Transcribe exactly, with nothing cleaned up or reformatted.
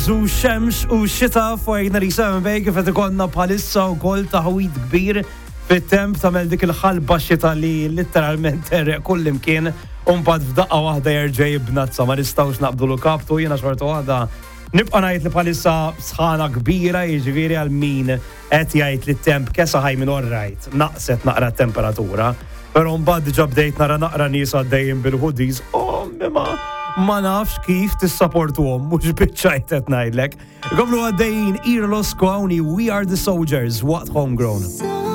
użu xemx u xita fojna li seven bej kif qed ikollna bħalissa wkoll taħwid kbir fit-temp tagħmel dik il-ħalba xita li litteralment terreq kull imkien u mbagħad f'daqqa waħda jerġa' jibnazza ma nistgħux naqbdu kaptu jiena xorta waħda nibqa' ngħid li bħalissa sħana kbira jiġifieri għal min qed jgħid li t-temp kesa ħajmin orrajt naqset naqra t-temperatura però mbagħad diġà bdejt nara naqra nies għaddejjin bil-hoodies oh ma ma nafx kif tissapportuhom mhux biċċajt qed ngħidlek. Komplu għaddejjin Earless Kwawni We Are The Soldiers, What Homegrown.